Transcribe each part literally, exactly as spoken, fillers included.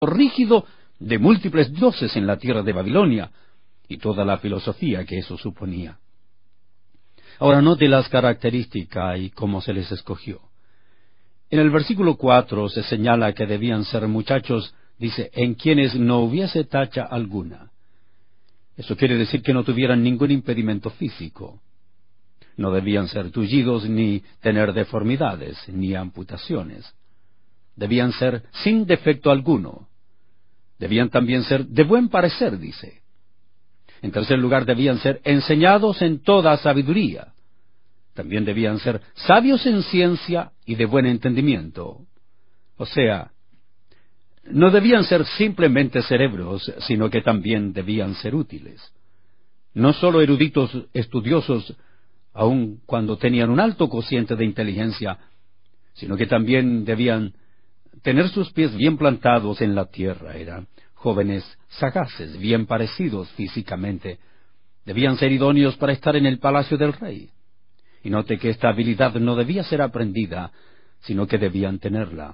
rígido de múltiples dioses en la tierra de Babilonia y toda la filosofía que eso suponía. Ahora note las características y cómo se les escogió. En el versículo cuatro se señala que debían ser muchachos, dice, en quienes no hubiese tacha alguna. Eso quiere decir que no tuvieran ningún impedimento físico. No debían ser tullidos, ni tener deformidades, ni amputaciones. Debían ser sin defecto alguno. Debían también ser de buen parecer, dice. En tercer lugar, debían ser enseñados en toda sabiduría. También debían ser sabios en ciencia y de buen entendimiento. O sea, no debían ser simplemente cerebros, sino que también debían ser útiles. No sólo eruditos estudiosos, aun cuando tenían un alto cociente de inteligencia, sino que también debían tener sus pies bien plantados en la tierra. Eran jóvenes sagaces, bien parecidos físicamente. Debían ser idóneos para estar en el palacio del rey. Y note que esta habilidad no debía ser aprendida, sino que debían tenerla.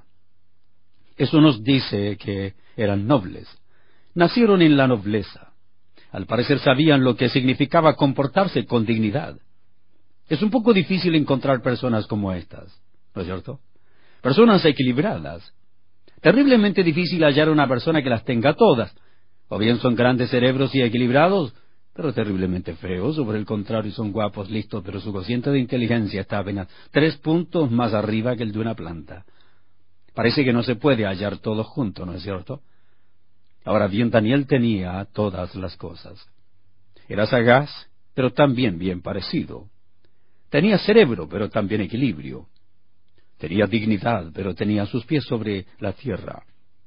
Eso nos dice que eran nobles. Nacieron en la nobleza. Al parecer sabían lo que significaba comportarse con dignidad. Es un poco difícil encontrar personas como estas, ¿no es cierto? Personas equilibradas. Terriblemente difícil hallar una persona que las tenga todas. O bien son grandes cerebros y equilibrados, pero terriblemente feos, o por el contrario son guapos, listos, pero su cociente de inteligencia está apenas tres puntos más arriba que el de una planta. Parece que no se puede hallar todo junto, ¿no es cierto? Ahora bien, Daniel tenía todas las cosas. Era sagaz, pero también bien parecido. Tenía cerebro, pero también equilibrio. Tenía dignidad, pero tenía sus pies sobre la tierra.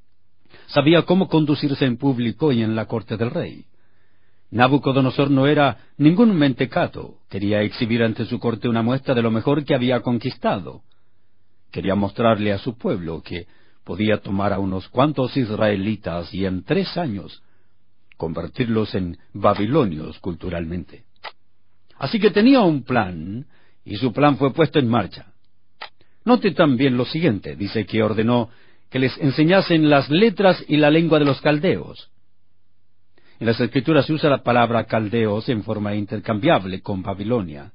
Sabía cómo conducirse en público y en la corte del rey. Nabucodonosor no era ningún mentecato. Quería exhibir ante su corte una muestra de lo mejor que había conquistado. Quería mostrarle a su pueblo que podía tomar a unos cuantos israelitas y en tres años convertirlos en babilonios culturalmente. Así que tenía un plan, y su plan fue puesto en marcha. Note también lo siguiente, dice que ordenó que les enseñasen las letras y la lengua de los caldeos. En las Escrituras se usa la palabra caldeos en forma intercambiable con Babilonia.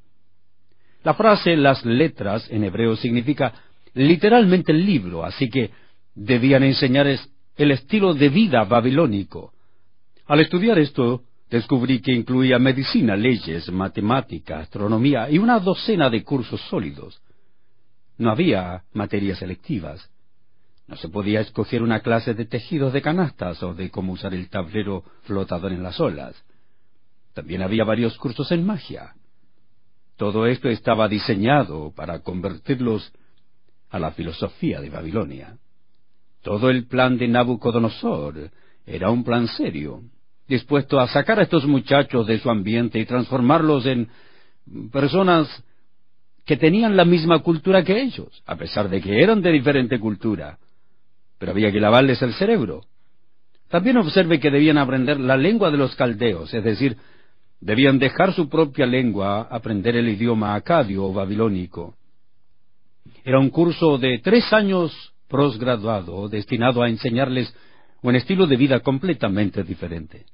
La frase las letras en hebreo significa literalmente el libro, así que debían enseñar el estilo de vida babilónico. Al estudiar esto, descubrí que incluía medicina, leyes, matemática, astronomía y una docena de cursos sólidos. No había materias selectivas. No se podía escoger una clase de tejidos de canastas o de cómo usar el tablero flotador en las olas. También había varios cursos en magia. Todo esto estaba diseñado para convertirlos a la filosofía de Babilonia. Todo el plan de Nabucodonosor era un plan serio, dispuesto a sacar a estos muchachos de su ambiente y transformarlos en personas que tenían la misma cultura que ellos, a pesar de que eran de diferente cultura. Pero había que lavarles el cerebro. También observe que debían aprender la lengua de los caldeos, es decir, debían dejar su propia lengua, aprender el idioma acadio o babilónico. Era un curso de tres años posgraduado, destinado a enseñarles un estilo de vida completamente diferente.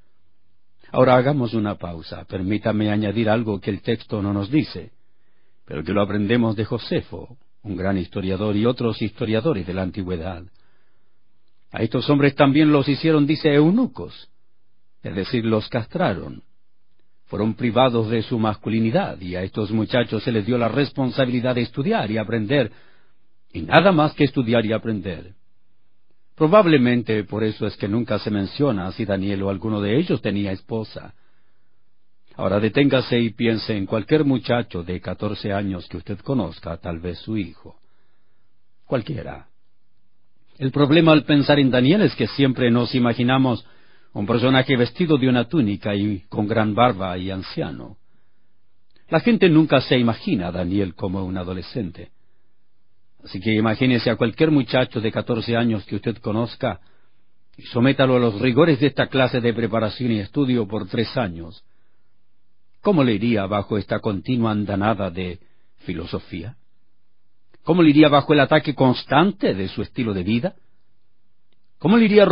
Ahora hagamos una pausa. Permítame añadir algo que el texto no nos dice, pero que lo aprendemos de Josefo, un gran historiador, y otros historiadores de la antigüedad. A estos hombres también los hicieron, dice, eunucos, es decir, los castraron. Fueron privados de su masculinidad, y a estos muchachos se les dio la responsabilidad de estudiar y aprender, y nada más que estudiar y aprender. Probablemente por eso es que nunca se menciona si Daniel o alguno de ellos tenía esposa. Ahora deténgase y piense en cualquier muchacho de catorce años que usted conozca, tal vez su hijo. Cualquiera. El problema al pensar en Daniel es que siempre nos imaginamos un personaje vestido de una túnica y con gran barba y anciano. La gente nunca se imagina a Daniel como un adolescente. Así que imagínese a cualquier muchacho de catorce años que usted conozca y sométalo a los rigores de esta clase de preparación y estudio por tres años. ¿Cómo le iría bajo esta continua andanada de filosofía? ¿Cómo le iría bajo el ataque constante de su estilo de vida? ¿Cómo le iría